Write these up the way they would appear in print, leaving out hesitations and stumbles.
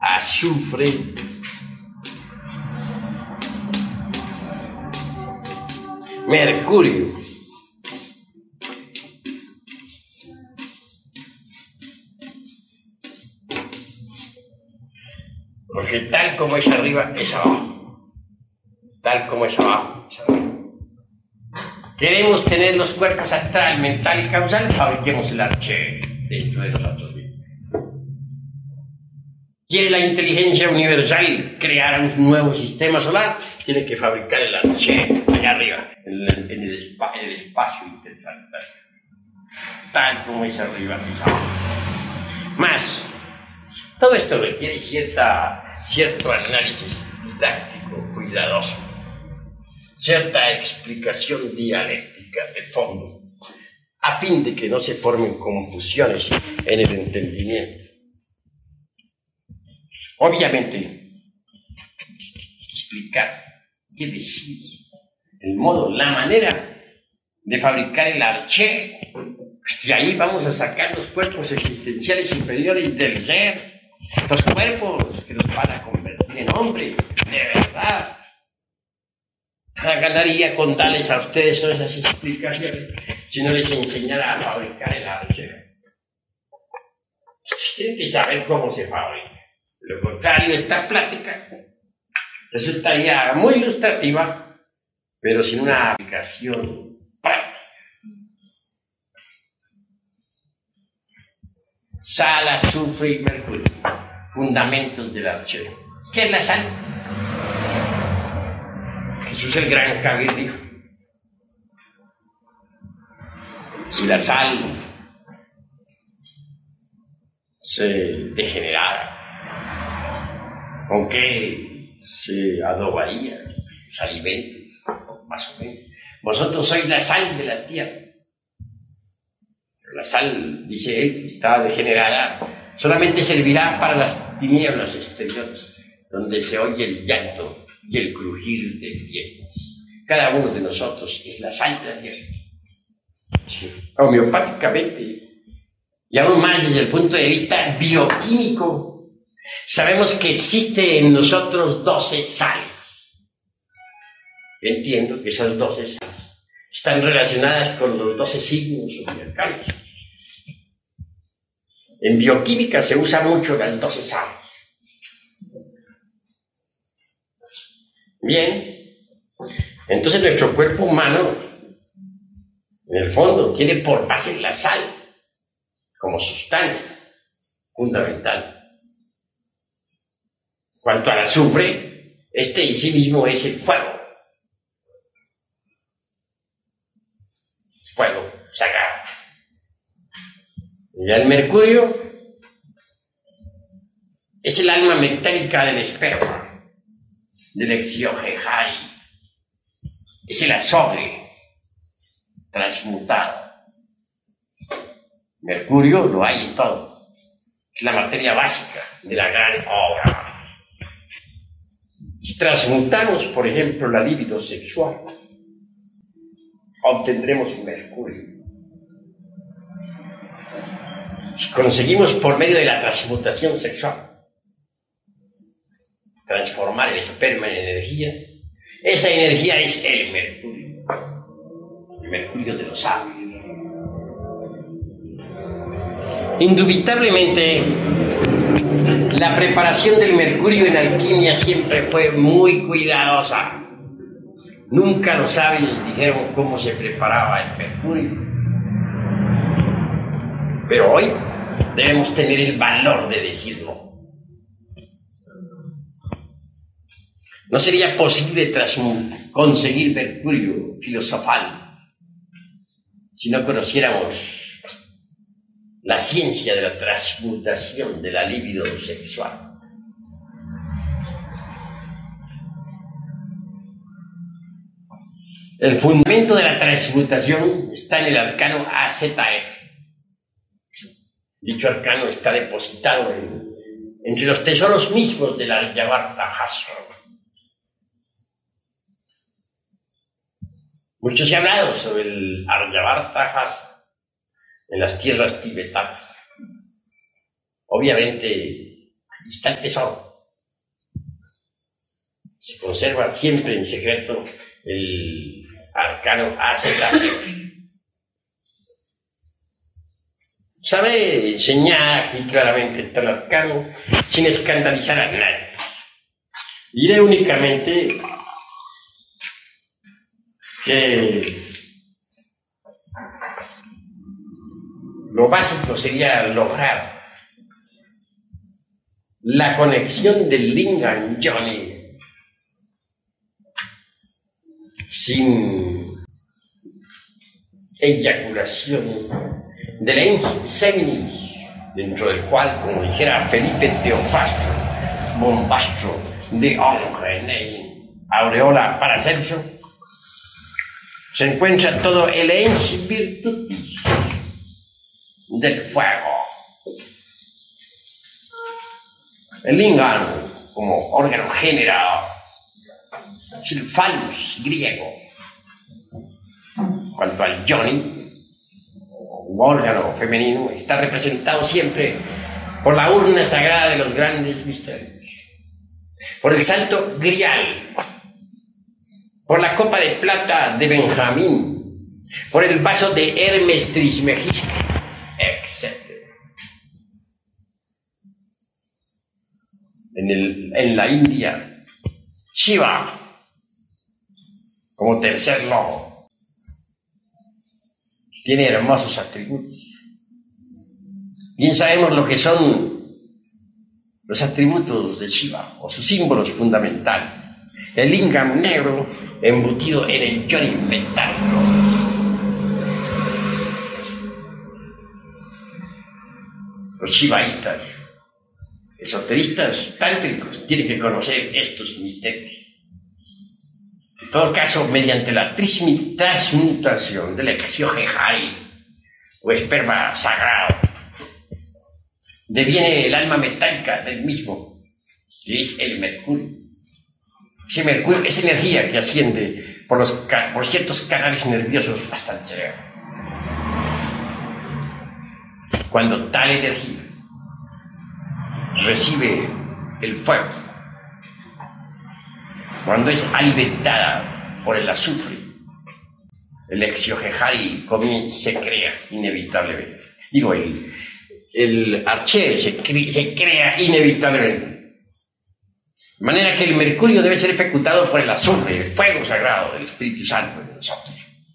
azufre, mercurio. Porque tal como es arriba, es abajo. Tal como es abajo, es arriba. Queremos tener los cuerpos astral, mental y causal, fabriquemos el arche dentro de nosotros mismos. Quiere la inteligencia universal crear un nuevo sistema solar, tiene que fabricar el arche allá arriba, en el espacio interplanetario. Tal como es arriba, es abajo. Más, todo esto requiere cierto análisis didáctico, cuidadoso, cierta explicación dialéctica de fondo, a fin de que no se formen confusiones en el entendimiento. Obviamente, explicar qué decir, el modo, la manera de fabricar el arché. De ahí vamos a sacar los cuerpos existenciales superiores del ser, los cuerpos que nos van a convertir en hombres, de verdad. Ganaría con darles a ustedes todas esas explicaciones si no les enseñara a fabricar el arche. Ustedes tienen que saber cómo se fabrica. Lo contrario, esta plática resultaría muy ilustrativa, pero sin una aplicación práctica. Sal, azufre y mercurio, fundamentos del arche. ¿Qué es la sal? Jesús el Gran Kabir dijo: si la sal se degenerara, ¿con qué se adobaría los alimentos? Más o menos. Vosotros sois la sal de la tierra. La sal, dice él, está degenerada, solamente servirá para las tinieblas exteriores, donde se oye el llanto y el crujir de dientes. Cada uno de nosotros es la sal de la tierra. Sí. Homeopáticamente, y aún más desde el punto de vista bioquímico, sabemos que existe en nosotros 12 sales. Entiendo que esas 12 sales están relacionadas con los 12 signos zodiacales. En bioquímica se usa mucho las 12 sales. Bien, entonces nuestro cuerpo humano, en el fondo, tiene por base la sal como sustancia fundamental. Cuanto al azufre, este en sí mismo es el fuego. Fuego sagrado. Y el mercurio es el alma metálica del esperma, del exiogegai. Es el azogue transmutado. Mercurio lo hay en todo. Es la materia básica de la gran obra. Si transmutamos, por ejemplo, la libido sexual, obtendremos un mercurio. Si conseguimos por medio de la transmutación sexual transformar el esperma en energía, esa energía es el mercurio de los sabios. Indubitablemente, la preparación del mercurio en alquimia siempre fue muy cuidadosa. Nunca los sabios dijeron cómo se preparaba el mercurio. Pero hoy debemos tener el valor de decirlo. No sería posible conseguir mercurio filosofal si no conociéramos la ciencia de la transmutación de la libido sexual. El fundamento de la transmutación está en el arcano AZF. Dicho arcano está depositado entre los tesoros mismos del Aryavarta Hasra. Mucho se ha hablado sobre el Aryavarta Hasra en las tierras tibetanas. Obviamente, está el tesoro. Se conserva siempre en secreto el arcano AZF. Sabré enseñar aquí claramente el tal arcano sin escandalizar a nadie. Diré únicamente que lo básico sería lograr la conexión del Lingam Johnny sin eyaculación del Ensemini, dentro del cual, como dijera Felipe Teofastro, bombastro de Ongre, Aureola Paracelso, se encuentra todo el ens virtutis del fuego. El lingam, como órgano generado, es el phallus griego. Cuanto al Johnny, un órgano femenino, está representado siempre por la urna sagrada de los grandes misterios, por el santo grial, por la copa de plata de Benjamín, por el vaso de Hermes Trismegisto, etc. En la India, Shiva, como tercer lobo, tiene hermosos atributos. Bien sabemos lo que son los atributos de Shiva, o sus símbolos fundamentales. El lingam negro embutido en el Johnny metálico. Los shivaístas, esoteristas, tántricos, tienen que conocer estos misterios. En todo caso, mediante la transmutación del exiohejari, o esperma sagrado, deviene el alma metálica del mismo, que es el mercurio. Ese mercurio es energía que asciende por ciertos canales nerviosos hasta el cerebro. Cuando tal energía recibe el fuego, cuando es alimentada por el azufre, el exiohejari se crea inevitablemente. Digo, el arché se crea inevitablemente. De manera que el mercurio debe ser ejecutado por el azufre, el fuego sagrado del Espíritu Santo de nosotros.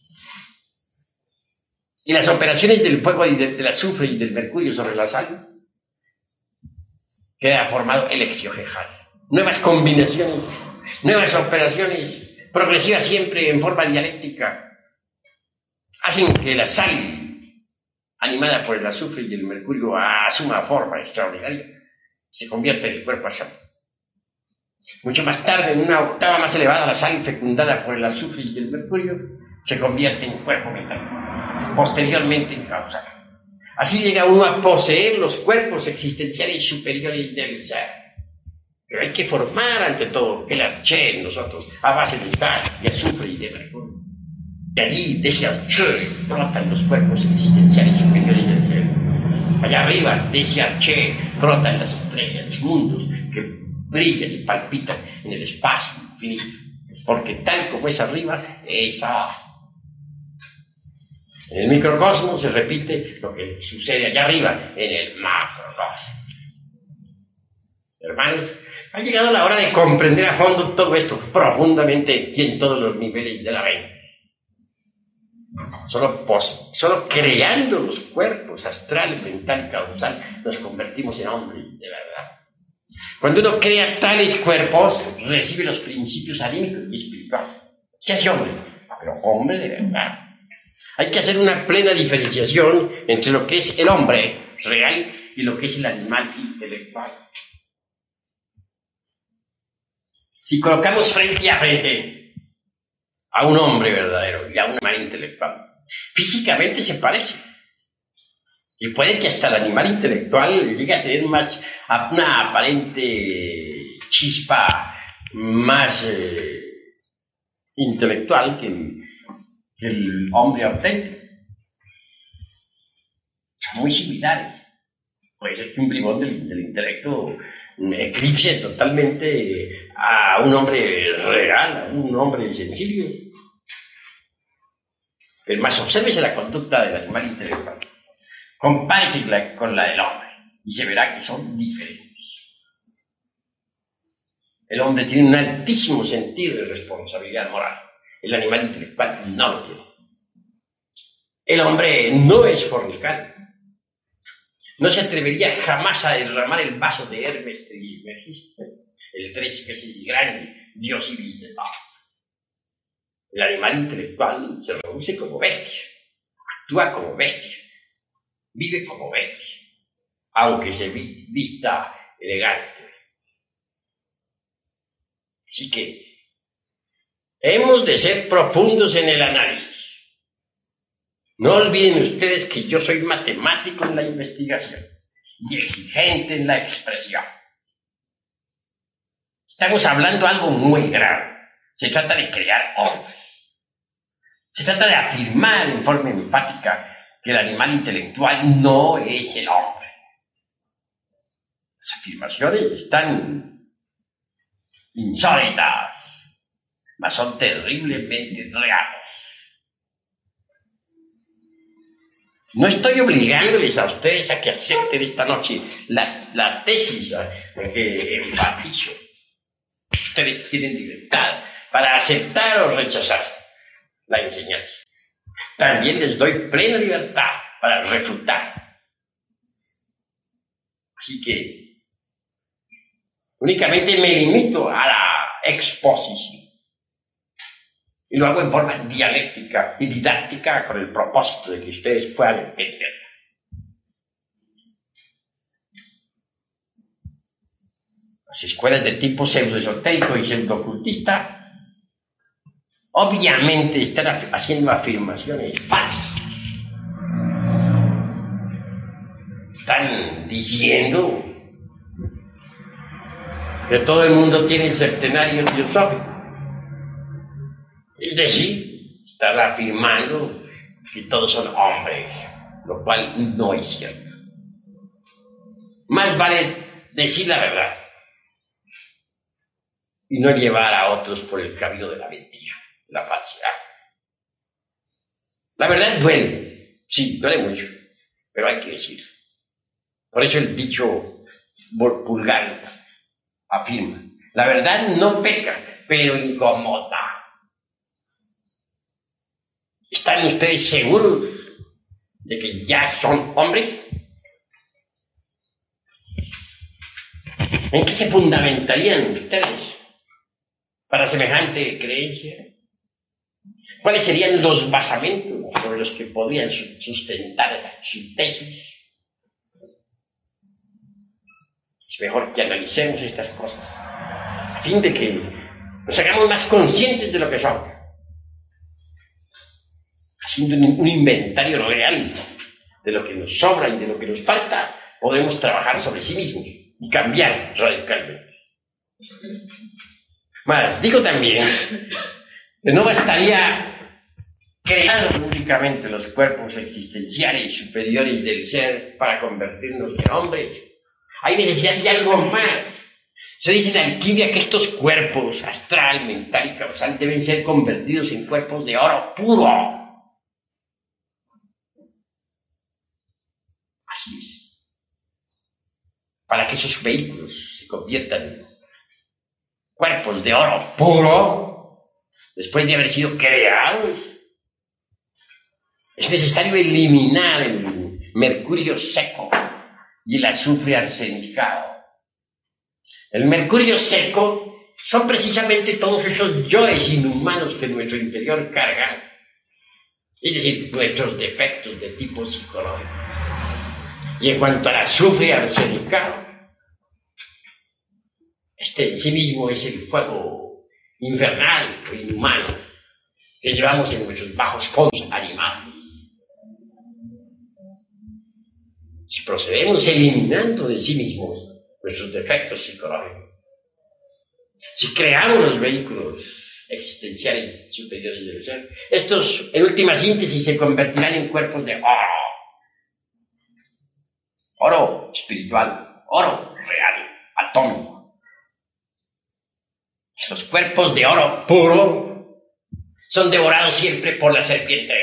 Y las operaciones del fuego y del azufre y del mercurio sobre la sal queda formado el exiohejari. Nuevas combinaciones, nuevas operaciones progresivas siempre en forma dialéctica hacen que la sal, animada por el azufre y el mercurio, asuma forma extraordinaria, se convierta en el cuerpo astral. Mucho más tarde, en una octava más elevada, la sal fecundada por el azufre y el mercurio se convierte en cuerpo mental, posteriormente en causal. Así llega uno a poseer los cuerpos existenciales superiores del ser. Pero hay que formar ante todo el arché en nosotros, a base de sal, de azufre y de mercurio. De allí, de ese arché, brotan los cuerpos existenciales superiores del ser. Allá arriba, de ese arché, brotan las estrellas, los mundos que brillan y palpitan en el espacio infinito. Porque tal como es arriba, es abajo. En el microcosmos se repite lo que sucede allá arriba, en el macrocosmos. Hermanos, ha llegado la hora de comprender a fondo todo esto, profundamente y en todos los niveles de la mente. Solo creando los cuerpos astral, mental y causal nos convertimos en hombres de verdad. Cuando uno crea tales cuerpos, recibe los principios anímicos y espirituales. Se hace hombre, pero hombre de verdad. Hay que hacer una plena diferenciación entre lo que es el hombre real y lo que es el animal intelectual. Si colocamos frente a frente a un hombre verdadero y a un animal intelectual, físicamente se parecen. Y puede que hasta el animal intelectual llegue a tener una aparente chispa más intelectual que el hombre auténtico. Son muy similares. Puede ser que un bribón del intelecto eclipse totalmente a un hombre real, a un hombre sencillo. Pero más obsérvese la conducta del animal intelectual. Compárese con la del hombre y se verá que son diferentes. El hombre tiene un altísimo sentido de responsabilidad moral. El animal intelectual no lo tiene. El hombre no es fornicario. No se atrevería jamás a derramar el vaso de Hermes Trismegisto, el 3 veces grande dios civil del paz. El animal intelectual se reduce como bestia, actúa como bestia, vive como bestia, aunque se vista elegante. Así que hemos de ser profundos en el análisis. No olviden ustedes que yo soy matemático en la investigación y exigente en la expresión. Estamos hablando de algo muy grave. Se trata de crear hombres. Se trata de afirmar en forma enfática que el animal intelectual no es el hombre. Las afirmaciones están insólitas, mas son terriblemente reales. No estoy obligándoles a ustedes a que acepten esta noche la tesis que enfatizo. Ustedes tienen libertad para aceptar o rechazar la enseñanza. También les doy plena libertad para refutar. Así que únicamente me limito a la exposición. Y lo hago en forma dialéctica y didáctica con el propósito de que ustedes puedan entender. Las escuelas de tipo pseudoesotérico y pseudocultista obviamente están haciendo afirmaciones falsas. Están diciendo que todo el mundo tiene el septenario teosófico. Es decir, están afirmando que todos son hombres, lo cual no es cierto. Más vale decir la verdad y no llevar a otros por el camino de la mentira, la falsedad. La verdad duele, sí, duele mucho, pero hay que decirlo. Por eso el dicho vulgar afirma: la verdad no peca, pero incomoda. ¿Están ustedes seguros de que ya son hombres? ¿En qué se fundamentarían ustedes para semejante creencia? ¿Cuáles serían los basamentos sobre los que podrían sustentar su tesis? Es mejor que analicemos estas cosas a fin de que nos hagamos más conscientes de lo que somos, haciendo un inventario real de lo que nos sobra y de lo que nos falta. Podremos trabajar sobre sí mismos y cambiar radicalmente. Más, digo también que no bastaría crear únicamente los cuerpos existenciales superiores del ser para convertirnos en hombres. Hay necesidad de algo más. Se dice en alquimia que estos cuerpos, astral, mental y causal, deben ser convertidos en cuerpos de oro puro. Así es. Para que esos vehículos se conviertan en cuerpos de oro puro, después de haber sido creados, es necesario eliminar el mercurio seco y el azufre arsenicado. El mercurio seco son precisamente todos esos yoes inhumanos que en nuestro interior cargan, es decir, nuestros defectos de tipo psicológico. Y en cuanto al azufre arsenicado, este en sí mismo es el fuego infernal o inhumano que llevamos en nuestros bajos fondos animales. Si procedemos eliminando de sí mismos nuestros defectos psicológicos, si creamos los vehículos existenciales superiores del ser, estos en última síntesis se convertirán en cuerpos de oro espiritual, oro real, atómico. Los cuerpos de oro puro son devorados siempre por la serpiente.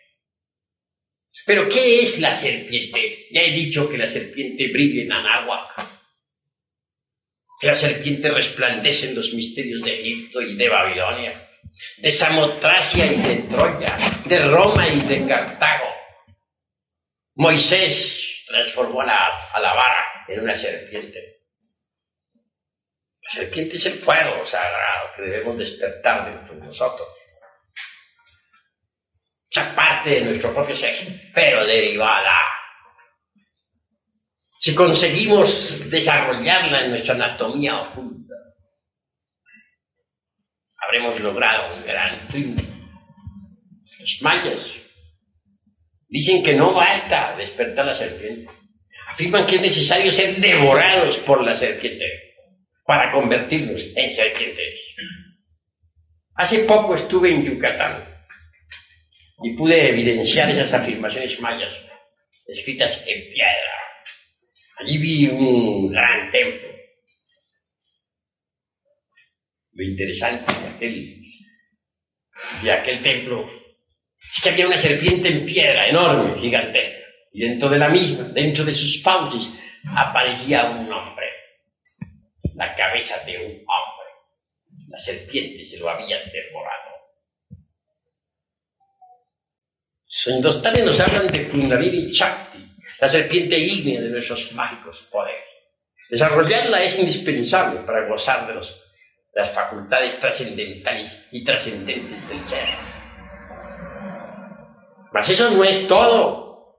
¿Pero qué es la serpiente? Ya he dicho que la serpiente brilla en Anáhuac, que la serpiente resplandece en los misterios de Egipto y de Babilonia, de Samotracia y de Troya, de Roma y de Cartago. Moisés transformó a la vara en una serpiente. La serpiente es el fuego sagrado que debemos despertar dentro de nosotros. Esa parte de nuestro propio sexo, pero derivada. Si conseguimos desarrollarla en nuestra anatomía oculta, habremos logrado un gran triunfo. Los mayas dicen que no basta despertar la serpiente. Afirman que es necesario ser devorados por la serpiente para convertirnos en serpientes. Hace poco estuve en Yucatán y pude evidenciar esas afirmaciones mayas escritas en piedra. Allí vi un gran templo. Lo interesante de aquel templo es que había una serpiente en piedra enorme, gigantesca, y dentro de la misma, dentro de sus fauces, aparecía un hombre, la cabeza de un hombre. La serpiente se lo había devorado. Los hindustanes nos hablan de Kundalini Shakti, la serpiente ígnea de nuestros mágicos poderes. Desarrollarla es indispensable para gozar de las facultades trascendentales y trascendentes del ser. Mas eso no es todo.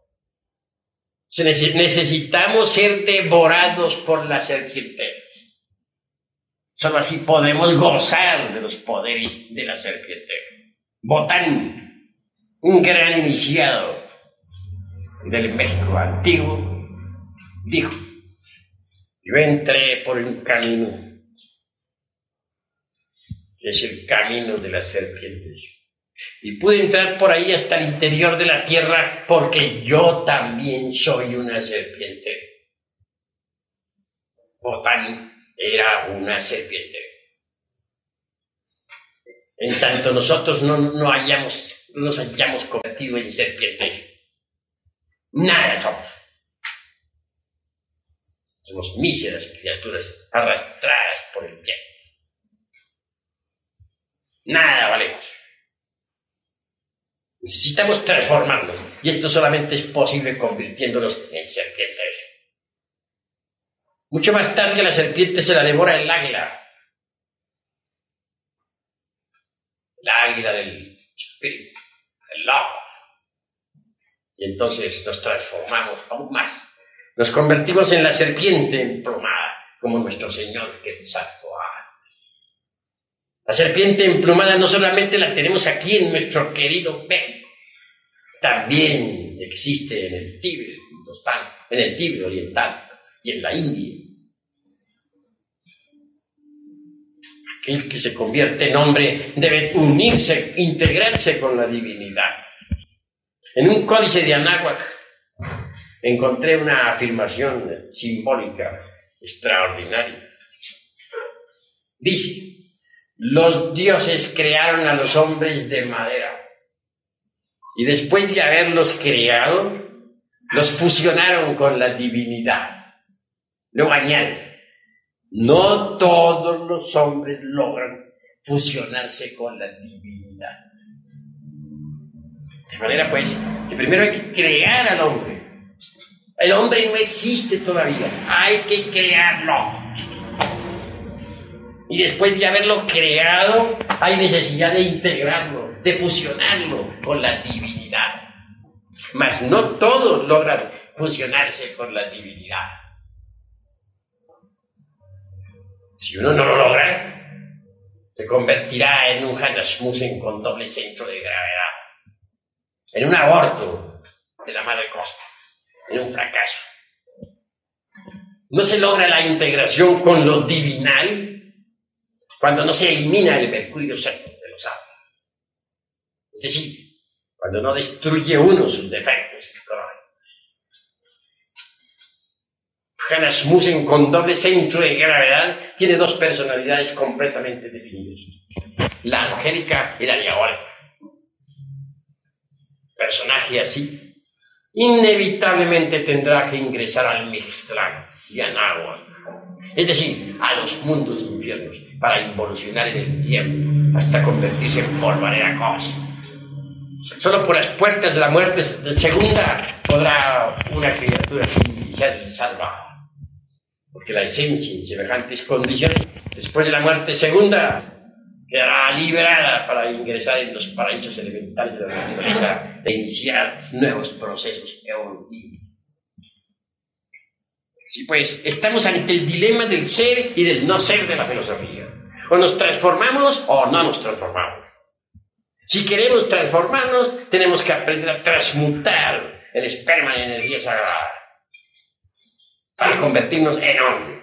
Necesitamos ser devorados por la serpiente. Solo así podemos gozar de los poderes de la serpiente. Botán, un gran iniciado del México antiguo, dijo: yo entré por un camino que es el camino de las serpientes, y pude entrar por ahí hasta el interior de la tierra porque yo también soy una serpiente. Botán era una serpiente. En tanto nosotros no nos hayamos convertido en serpientes, nada somos. Somos míseras criaturas arrastradas por el viento. Nada valemos. Necesitamos transformarnos, y esto solamente es posible convirtiéndonos en serpientes. Mucho más tarde a la serpiente se la devora el águila. El águila del espíritu, del lobo. Y entonces nos transformamos aún más. Nos convertimos en la serpiente emplumada, como nuestro Señor Quetzalcóatl. La serpiente emplumada no solamente la tenemos aquí en nuestro querido México, también existe en el Tíbet, en el Tíbet oriental y en la India. Aquel que se convierte en hombre debe unirse, integrarse con la divinidad. En un códice de Anáhuac encontré una afirmación simbólica extraordinaria. Dice: los dioses crearon a los hombres de madera y después de haberlos creado, los fusionaron con la divinidad. Luego añade: no todos los hombres logran fusionarse con la divinidad. De manera pues, que primero hay que crear al hombre. El hombre no existe todavía, hay que crearlo. Y después de haberlo creado, hay necesidad de integrarlo, de fusionarlo con la divinidad. Mas no todos logran fusionarse con la divinidad. Si uno no lo logra, se convertirá en un Hanashmusen con doble centro de gravedad, en un aborto de la madre cosmos, en un fracaso. No se logra la integración con lo divinal cuando no se elimina el mercurio seco de los árboles. Es decir, cuando no destruye uno sus defectos. Rasmussen, con doble centro de gravedad, tiene dos personalidades completamente definidas: la angélica y la diabólica. Personaje así inevitablemente tendrá que ingresar al Mixtlán y a Náhuatl, es decir, a los mundos infiernos, para involucionar en el tiempo hasta convertirse en polvareda cósmica. Solo por las puertas de la muerte segunda podrá una criatura así ser salvada, porque la esencia en semejantes condiciones, después de la muerte segunda, quedará liberada para ingresar en los paraísos elementales de la naturaleza e iniciar nuevos procesos evolutivos. Así pues, estamos ante el dilema del ser y del no ser de la filosofía. O nos transformamos o no nos transformamos. Si queremos transformarnos, tenemos que aprender a transmutar el esperma en energía sagrada para convertirnos en hombre.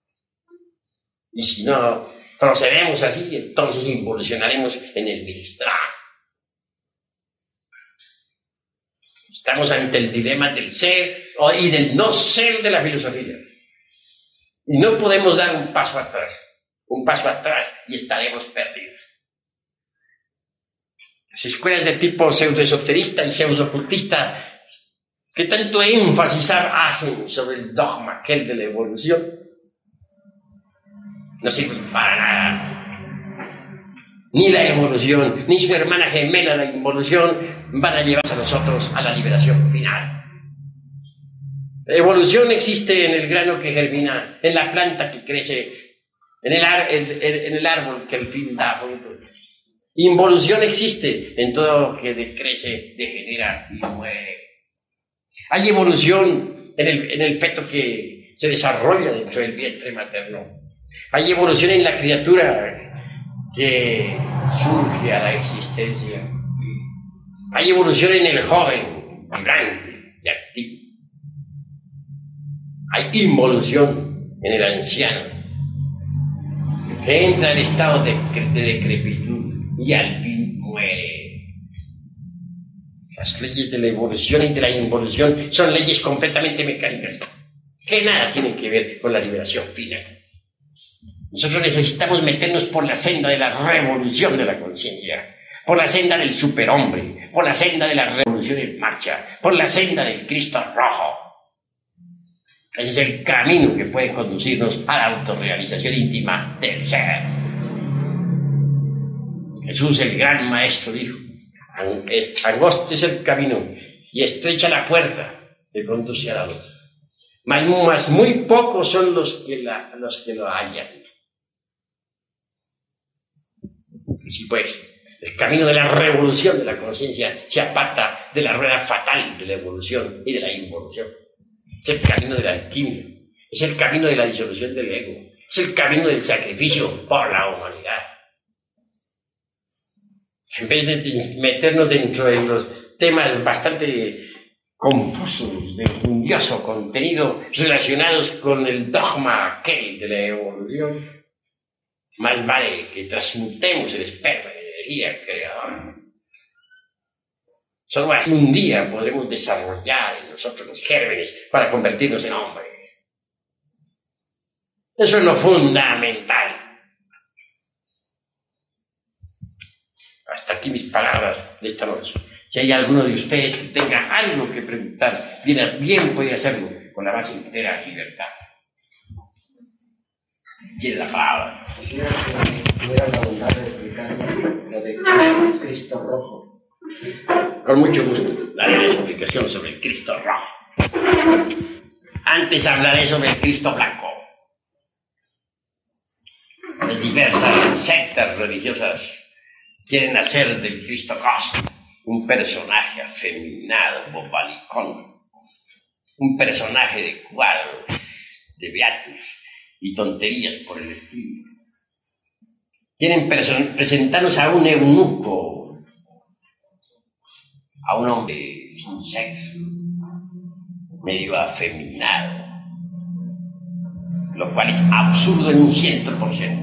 Y si no procedemos así, entonces involucionaremos en el Mixtlán. Estamos ante el dilema del ser y del no ser de la filosofía. Y no podemos dar un paso atrás. Un paso atrás y estaremos perdidos. Las escuelas de tipo pseudoesoterista y pseudo-ocultista, que tanto énfasis hacen sobre el dogma aquel de la evolución, no sirven para nada. Ni la evolución, ni su hermana gemela, la involución, van a llevarse a nosotros a la liberación final. La evolución existe en el grano que germina, en la planta que crece, en el árbol que al fin da fruto. Involución existe en todo lo que decrece, degenera y muere. Hay evolución en el feto que se desarrolla dentro del vientre materno. Hay evolución en la criatura que surge a la existencia. Hay evolución en el joven, vibrante y activo. Hay involución en el anciano, que entra en estado de decrepitud y al fin muere. Las leyes de la evolución y de la involución son leyes completamente mecánicas, que nada tienen que ver con la liberación final. Nosotros necesitamos meternos por la senda de la revolución de la conciencia, por la senda del superhombre, por la senda de la revolución en marcha, por la senda del Cristo rojo. Ese es el camino que puede conducirnos a la autorrealización íntima del ser. Jesús, el gran maestro, dijo: angosto es el camino y estrecha la puerta que conduce a la luz, mas muy pocos son los que lo hallan. Así pues, el camino de la revolución de la conciencia se aparta de la rueda fatal de la evolución y de la involución. Es el camino de la alquimia, es el camino de la disolución del ego, es el camino del sacrificio por la humanidad. En vez de meternos dentro de los temas bastante confusos, de enjundioso contenido relacionados con el dogma aquel de la evolución, más vale que transmutemos el esperma de energía creadora. Solo así un día podremos desarrollar en nosotros los gérmenes para convertirnos en hombres. Eso es lo fundamental. Hasta aquí mis palabras de esta noche. Si hay alguno de ustedes que tenga algo que preguntar, bien puede hacerlo con la más entera libertad. Tiene la palabra. Quisiera que tuviera la bondad de explicarme lo de Cristo rojo. Con mucho gusto daré la explicación sobre el Cristo rojo. Antes hablaré sobre el Cristo blanco. Las diversas sectas religiosas quieren hacer del Cristo cósmico un personaje afeminado, bobalicón, un personaje de cuadros, de beatus y tonterías por el estilo. Quieren presentarnos a un eunuco, a un hombre sin sexo, medio afeminado, lo cual es absurdo en un 100%.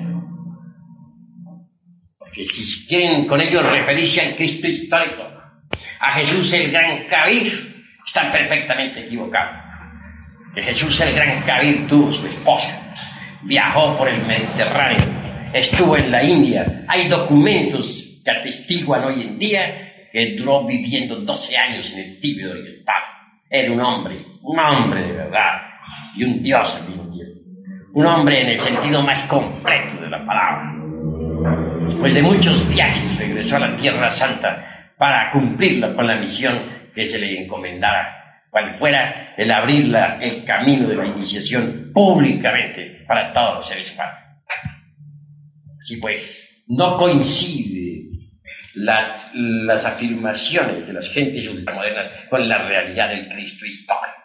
Porque si quieren con ello referirse al Cristo histórico, a Jesús el gran Kabir, están perfectamente equivocados. que Jesús el Gran Kabir tuvo su esposa, viajó por el Mediterráneo, estuvo en la India. Hay documentos que atestiguan hoy en día que duró viviendo 12 años en el Tíbet oriental. Era un hombre de verdad, y un dios al mismo tiempo. Un hombre en el sentido más completo de la palabra. Después de muchos viajes regresó a la Tierra Santa para cumplirla con la misión que se le encomendara, cual fuera el abrir el camino de la iniciación públicamente para todos los seres humanos. Así pues, no coincide las afirmaciones de las gentes ultramodernas con la realidad del Cristo histórico.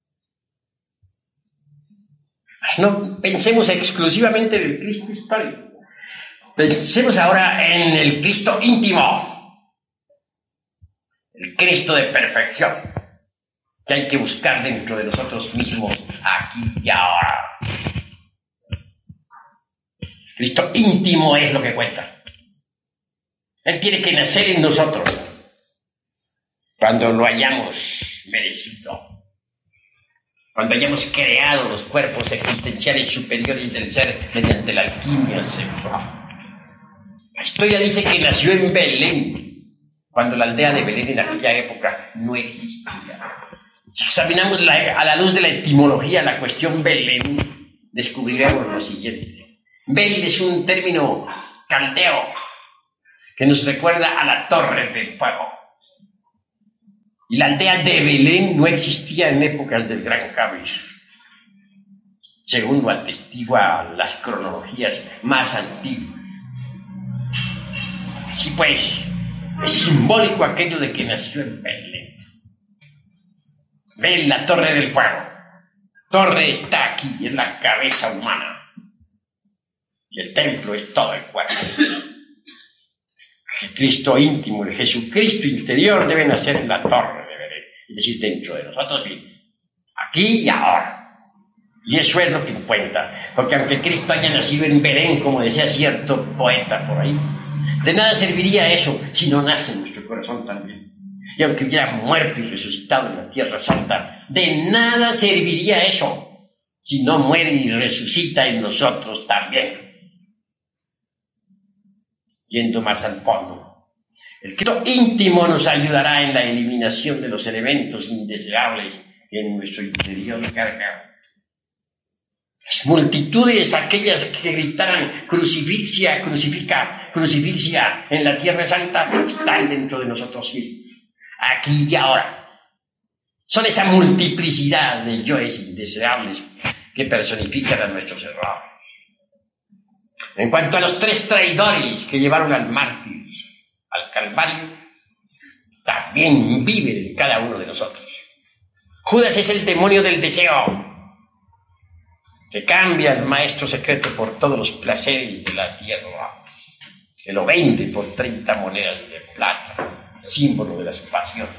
No pensemos exclusivamente del Cristo histórico. Pensemos ahora en el Cristo íntimo, el Cristo de perfección, que hay que buscar dentro de nosotros mismos, aquí y ahora. El Cristo íntimo es lo que cuenta. Él tiene que nacer en nosotros cuando lo hayamos merecido, cuando hayamos creado los cuerpos existenciales superiores del ser mediante la alquimia sexual. La historia dice que nació en Belén, cuando la aldea de Belén en aquella época no existía. Si examinamos a la luz de la etimología la cuestión Belén, descubriremos lo siguiente. Bel es un término caldeo que nos recuerda a la Torre del Fuego. Y la aldea de Belén no existía en épocas del Gran Kabir, según lo atestiguan las cronologías más antiguas. Así pues, es simbólico aquello de que nació en Belén. Ven la Torre del Fuego. La torre está aquí, en la cabeza humana. Y el templo es todo el cuerpo. El Cristo íntimo, el Jesucristo interior debe nacer en la Torre de Belén, es decir, dentro de nosotros, aquí y ahora. Y eso es lo que cuenta, porque aunque Cristo haya nacido en Belén, como decía cierto poeta por ahí, de nada serviría eso si no nace en nuestro corazón también. Y aunque hubiera muerto y resucitado en la Tierra Santa, de nada serviría eso si no muere y resucita en nosotros también. Yendo más al fondo, el Cristo íntimo nos ayudará en la eliminación de los elementos indeseables que en nuestro interior cargamos. Las multitudes, aquellas que gritaran crucifixia, crucifica, crucifixia en la Tierra Santa, están dentro de nosotros mismos, aquí y ahora. Son esa multiplicidad de yoes indeseables que personifican a nuestros errores. En cuanto a los 3 traidores que llevaron al mártir al Calvario, también viven en cada uno de nosotros. Judas es el demonio del deseo, que cambia al maestro secreto por todos los placeres de la tierra, que lo vende por 30 monedas de plata, símbolo de las pasiones.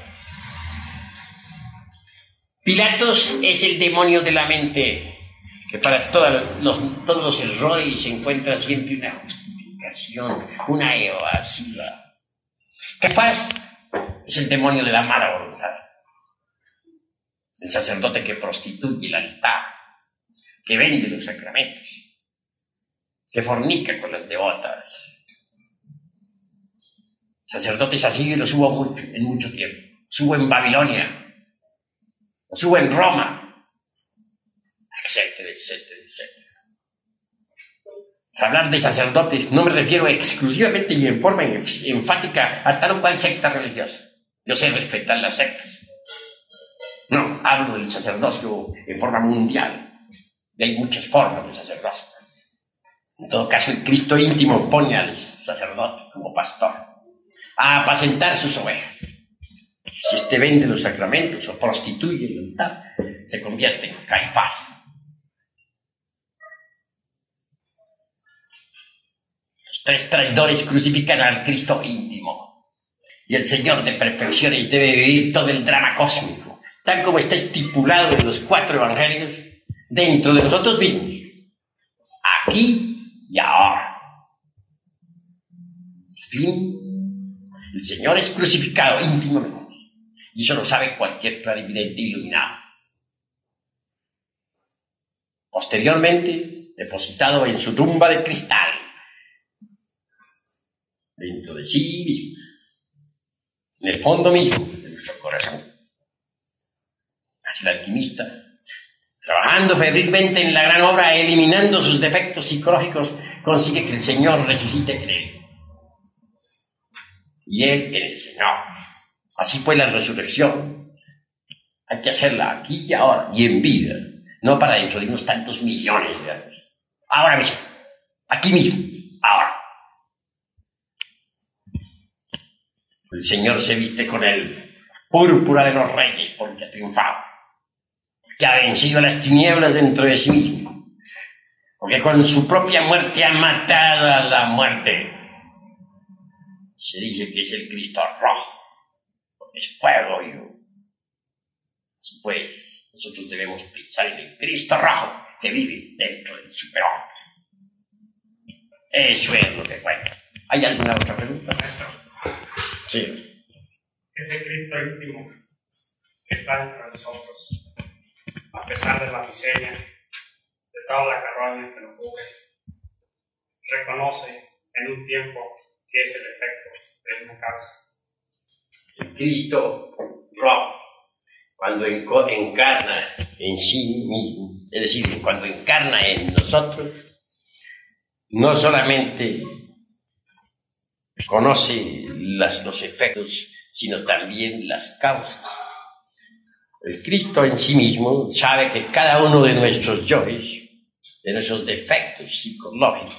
Pilatos es el demonio de la mente, que para todos los errores se encuentra siempre una justificación, una evasiva. Caifás es el demonio de la mala voluntad, el sacerdote que prostituye el altar, que vende los sacramentos, que fornica con las devotas. Sacerdotes así los hubo en mucho tiempo. Los hubo en Babilonia, los hubo en Roma, etcétera, etcétera, etcétera. Al hablar de sacerdotes no me refiero exclusivamente y en forma enfática a tal o cual secta religiosa. Yo sé respetar las sectas. No, hablo del sacerdocio en forma mundial. Y hay muchas formas de sacerdocio. En todo caso, el Cristo íntimo pone al sacerdote como pastor a apacentar sus ovejas. Si éste vende los sacramentos o prostituye el altar, se convierte en Caifás. Los 3 traidores crucifican al Cristo íntimo. Y el Señor de perfecciones debe vivir todo el drama cósmico, tal como está estipulado en los 4 evangelios, dentro de nosotros mismos, aquí y ahora. En fin, el Señor es crucificado íntimamente, y eso lo sabe cualquier clarividente iluminado. posteriormente depositado en su tumba de cristal, dentro de sí mismo, en el fondo mismo de nuestro corazón. Así el alquimista, trabajando febrilmente en la gran obra, eliminando sus defectos psicológicos, consigue que el Señor resucite en él. Y él en el Señor. Así pues la resurrección hay que hacerla aquí y ahora, y en vida, no para dentro de unos tantos millones de años. Ahora mismo, aquí mismo, ahora. El Señor se viste con el púrpura de los reyes porque ha triunfado, que ha vencido las tinieblas dentro de sí mismo, porque con su propia muerte ha matado a la muerte. Se dice que es el Cristo rojo, porque es fuego y así pues, nosotros debemos pensar en el Cristo rojo que vive dentro del superhombre. Eso es lo que cuenta. ¿Hay alguna otra pregunta, maestro? Sí. Ese Cristo íntimo que está entre nosotros, a pesar de la miseria, de toda la carroña que nos cubre, reconoce en un tiempo que es el efecto de una causa. El Cristo rojo, cuando encarna en sí mismo, es decir, cuando encarna en nosotros, no solamente conoce los efectos, sino también las causas. El Cristo en sí mismo sabe que cada uno de nuestros yoes, de nuestros defectos psicológicos,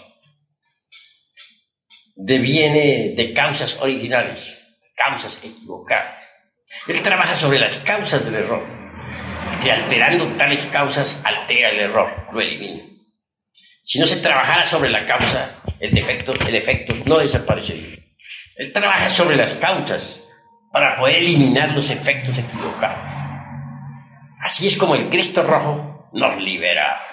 deviene de causas originales, causas equivocadas. Él trabaja sobre las causas del error, que alterando tales causas altera el error, lo elimina. Si no se trabajara sobre la causa, el efecto no desaparecería. Él trabaja sobre las causas para poder eliminar los efectos equivocados. Así es como el Cristo rojo nos libera.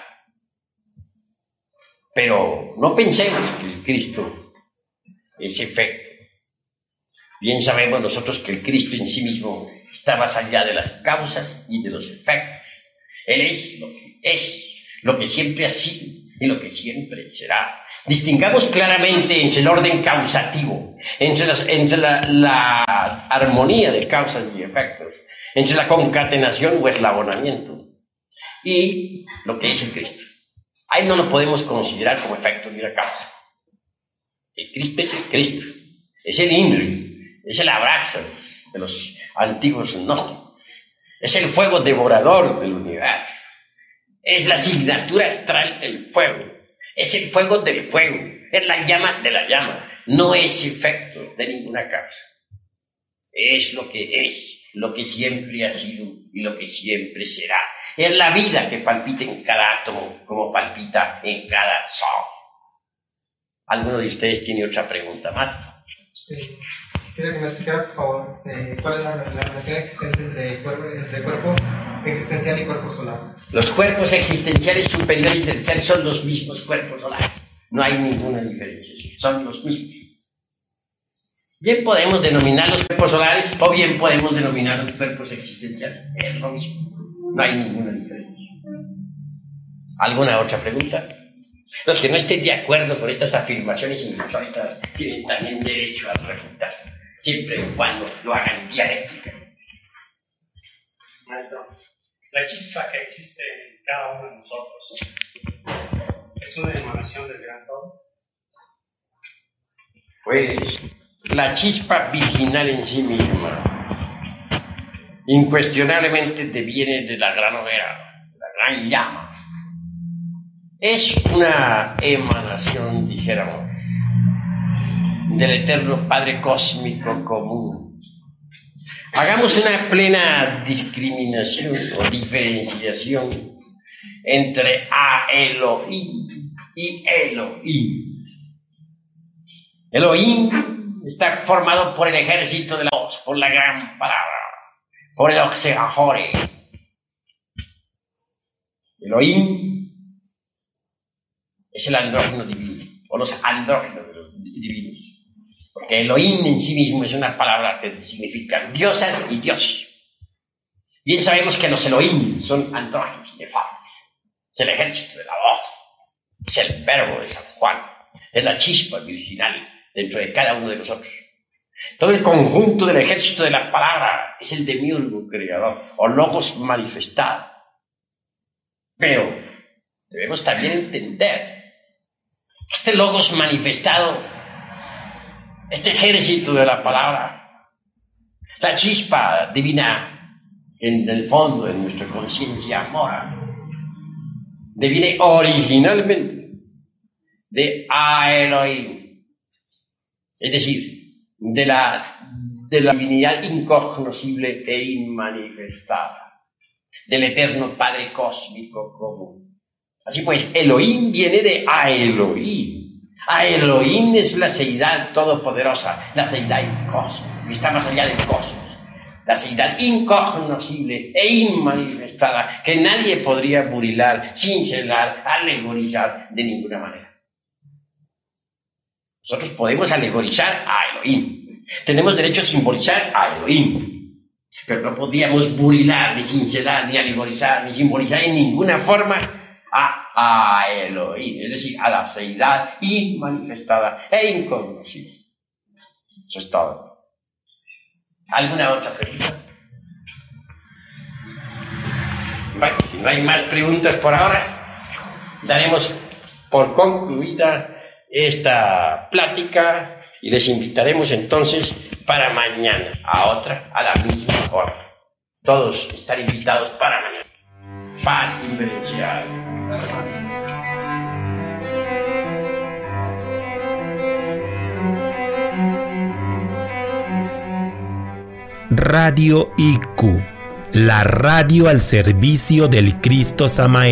Pero no pensemos que el Cristo es efecto. Bien sabemos nosotros que el Cristo en sí mismo está más allá de las causas y de los efectos. Él es lo que siempre ha sido y lo que siempre será. Distingamos claramente entre el orden causativo, entre la armonía de causas y efectos, entre la concatenación o eslabonamiento y lo que es el Cristo. Ahí no lo podemos considerar como efecto ni una causa. El Cristo es el Cristo, es el INRI, es el Abraxas de los antiguos gnósticos, es el fuego devorador del universo, es la asignatura astral del fuego, es el fuego del fuego, es la llama de la llama, no es efecto de ninguna causa. Es lo que siempre ha sido y lo que siempre será. Es la vida que palpita en cada átomo como palpita en cada sol. ¿Alguno de ustedes tiene otra pregunta más? Quisiera que me explicara, por favor, cuál es la relación existente entre cuerpo existencial y cuerpo solar. Los cuerpos existenciales superiores del ser son los mismos cuerpos solares. No hay ninguna diferencia, son los mismos. Bien podemos denominar los cuerpos solares o bien podemos denominar los cuerpos existenciales. Es lo mismo. No hay ninguna diferencia. ¿Alguna otra pregunta? Los que no estén de acuerdo con estas afirmaciones insólitas tienen también derecho a refutar, siempre y cuando lo hagan dialéctica. Maestro, la chispa que existe en cada uno de nosotros es una emanación del gran todo. Pues la chispa virginal en sí misma incuestionablemente deviene de la gran hoguera, la gran llama. Es una emanación, dijéramos, del eterno Padre Cósmico común. Hagamos una plena discriminación o diferenciación entre Elohim y Elohim. Elohim está formado por el ejército de la voz, por la gran palabra, por el Oxegahore. Elohim es el andrógeno divino, o los andrógenos divinos. Porque Elohim en sí mismo es una palabra que significa diosas y dioses. Bien sabemos que los Elohim son andrógenos inefable. Es el ejército de la voz. Es el verbo de San Juan. Es la chispa virginal dentro de cada uno de nosotros. Todo el conjunto del ejército de la palabra es el demiurgo creador, o logos manifestado. Pero debemos también entender que este logos manifestado, este ejército de la palabra, la chispa divina en el fondo de nuestra conciencia mora, deviene originalmente de Elohim, es decir, de la divinidad incognoscible e inmanifestada, del eterno Padre cósmico común. Así pues, Elohim viene de Elohim. Elohim es la seidad todopoderosa, la seidad cósmica, que está más allá del cosmos, la seidad incognoscible e inmanifestada, que nadie podría burilar, cincelar, alegorizar de ninguna manera. Nosotros podemos alegorizar a Elohim. Tenemos derecho a simbolizar a Elohim. Pero no podíamos burilar, ni cincelar, ni alegorizar, ni simbolizar en ninguna forma a Elohim. Es decir, a la seidad inmanifestada e incognoscible. Eso es todo. ¿Alguna otra pregunta? Bueno, si no hay más preguntas por ahora, daremos por concluida esta plática y les invitaremos entonces para mañana a la misma hora. Todos están invitados para mañana. Paz diferencial. Radio IQ, la radio al servicio del Cristo Samael.